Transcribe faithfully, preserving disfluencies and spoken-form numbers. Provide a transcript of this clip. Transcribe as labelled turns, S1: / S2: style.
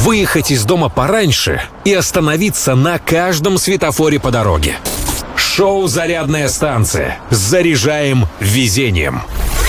S1: выехать из дома пораньше и остановиться на каждом светофоре по дороге. Шоу «Зарядная станция». Заряжаем везением.